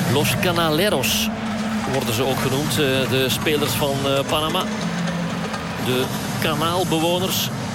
Los Canaleros worden ze ook genoemd. De spelers van Panama. De kanaalbewoners.